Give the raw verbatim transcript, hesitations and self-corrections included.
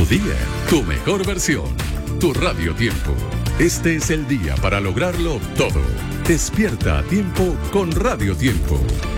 Tu día, tu mejor versión, tu Radio Tiempo. Este es el día para lograrlo todo. Despierta a tiempo con Radio Tiempo.